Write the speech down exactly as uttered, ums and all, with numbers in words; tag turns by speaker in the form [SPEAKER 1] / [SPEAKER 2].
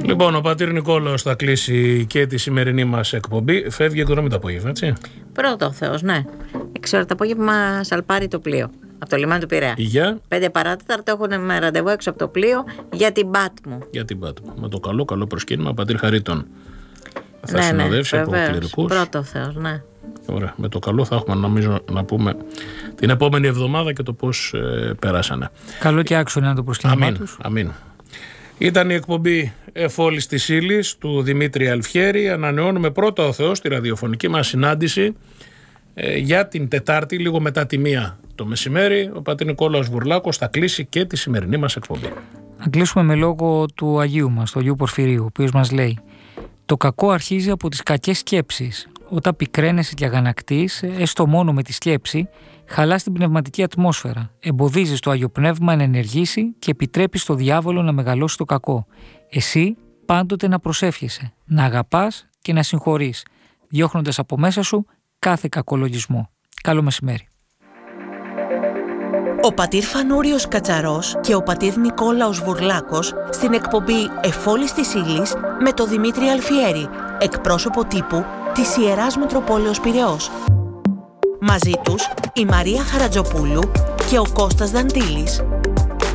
[SPEAKER 1] Λοιπόν, ο πατήρ Νικόλαος θα κλείσει και τη σημερινή μας εκπομπή. Φεύγει εκδρομή το απόγευμα, έτσι.
[SPEAKER 2] Πρώτο ο Θεός, ναι. Έξι ώρα το απόγευμα σαλπάρει το πλοίο από το λιμάνι του Πειραιά.
[SPEAKER 1] Για.
[SPEAKER 2] Πέντε παράτεταρτο έχουν με ραντεβού έξω από το πλοίο για την Πάτμο.
[SPEAKER 1] Για την Πάτμο. Με το καλό, καλό προσκύνημα, πατήρ Χαρίτων. Θα
[SPEAKER 2] ναι,
[SPEAKER 1] συνοδεύσει
[SPEAKER 2] ναι,
[SPEAKER 1] από κληρικούς.
[SPEAKER 2] Πρώτο ο Θεός, ναι.
[SPEAKER 1] Ωραία. Με το καλό θα έχουμε, νομίζω, να πούμε την επόμενη εβδομάδα και το πώς ε, περάσανε.
[SPEAKER 3] Καλό και άξονα το προσκύνημά
[SPEAKER 1] Αμήν,
[SPEAKER 3] τους.
[SPEAKER 1] αμήν. Ήταν η εκπομπή Εφόλης της Ύλης του Δημήτρη Αλφιέρη. Ανανεώνουμε πρώτα ο Θεός τη ραδιοφωνική μας συνάντηση ε, για την Τετάρτη, λίγο μετά τη μία το μεσημέρι. Ο πατήρ Νικόλαος Βουρλάκος θα κλείσει και τη σημερινή μας εκπομπή.
[SPEAKER 3] Να κλείσουμε με λόγο του Αγίου μας, του Αγίου Πορφυρίου, ο οποίος μας λέει: «Το κακό αρχίζει από τις κακές σκέψεις. Όταν πικραίνεσαι και αγανακτείς, έστω μόνο με τη σκέψη, χαλάς την πνευματική ατμόσφαιρα, εμποδίζεις το Άγιο Πνεύμα να ενεργήσει και επιτρέπεις στο διάβολο να μεγαλώσει το κακό. Εσύ πάντοτε να προσεύχεσαι, να αγαπάς και να συγχωρείς, διώχνοντας από μέσα σου κάθε κακολογισμό». Καλό μεσημέρι.
[SPEAKER 4] Ο πατήρ Φανούριος Κατσαρός και ο πατήρ Νικόλαος Βουρλάκος στην εκπομπή Εφόλης της Ύλης με το Δημήτρη Αλφιέρη, εκπρόσωπο τύπου της Ιεράς Μητροπόλεως Πειραιώς. Μαζί τους η Μαρία Χαρατζοπούλου και ο Κώστας Δαντήλης.